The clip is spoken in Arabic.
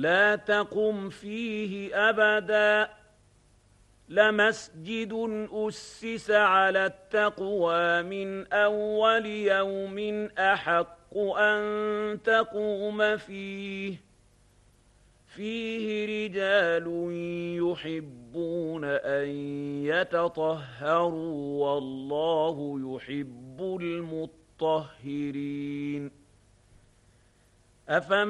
لا تقم فيه أبدا لمسجد أسس على التقوى من أول يوم أحق أن تقوم فيه رجال يحبون أن يتطهروا والله يحب المطهرين